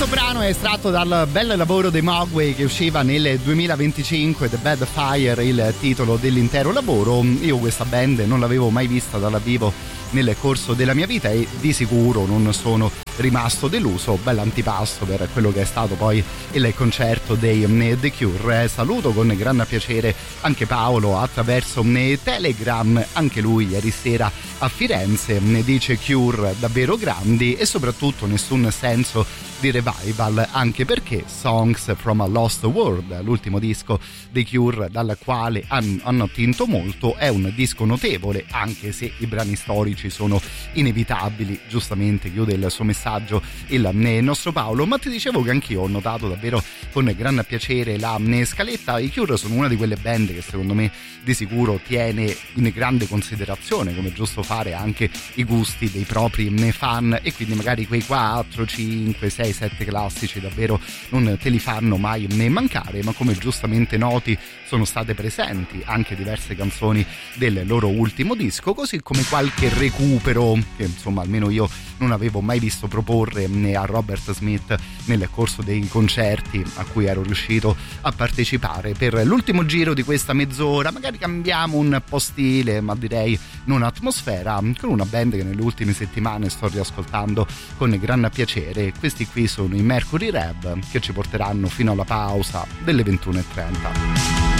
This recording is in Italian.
brano è estratto dal bel lavoro dei Mogwai che usciva nel 2025, The Bad Fire, il titolo dell'intero lavoro. Io questa band non l'avevo mai vista dal vivo nel corso della mia vita e di sicuro non sono rimasto deluso. Bell'antipasto per quello che è stato poi il concerto dei The Cure. Saluto con gran piacere anche Paolo attraverso Telegram, anche lui ieri sera a Firenze ne dice Cure davvero grandi e soprattutto nessun senso di revival, anche perché Songs from a Lost World, l'ultimo disco dei Cure dal quale hanno attinto molto, è un disco notevole, anche se i brani storici sono inevitabili. Giustamente chiude il suo messaggio il nostro Paolo. Ma ti dicevo che anch'io ho notato davvero con gran piacere la scaletta. I Cure sono una di quelle band che secondo me di sicuro tiene in grande considerazione, come è giusto fare, anche i gusti dei propri fan, e quindi magari quei 4, 5, 6, 7 classici davvero non te li fanno mai mancare, ma come giustamente noti sono state presenti anche diverse canzoni del loro ultimo disco, così come qualche recupero che insomma almeno io non avevo mai visto proporre a Robert Smith nel corso dei concerti a cui ero riuscito a partecipare. Per l'ultimo giro di questa mezz'ora magari cambiamo un po' stile, ma direi non atmosfera, con una band che nelle ultime settimane sto riascoltando con gran piacere. Questi qui sono i Mercury Rev, che ci porteranno fino alla pausa delle 21:30.